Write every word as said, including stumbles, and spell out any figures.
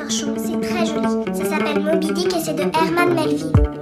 torchon, c'est très joli. Ça s'appelle Moby Dick et c'est de Herman Melville.